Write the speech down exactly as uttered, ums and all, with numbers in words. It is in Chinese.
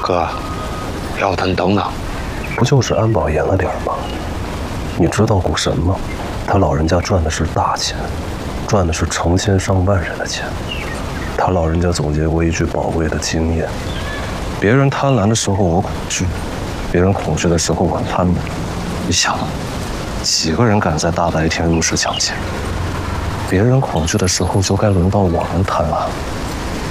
哥，要等等等， 不就是安保严了点吗？你知道股神吗？他老人家赚的是大钱，赚的是成千上万人的钱。他老人家总结过一句宝贵的经验：别人贪婪的时候我恐惧，别人恐惧的时候我贪婪。你想，几个人敢在大白天入室抢劫？别人恐惧的时候，就该轮到我们贪婪。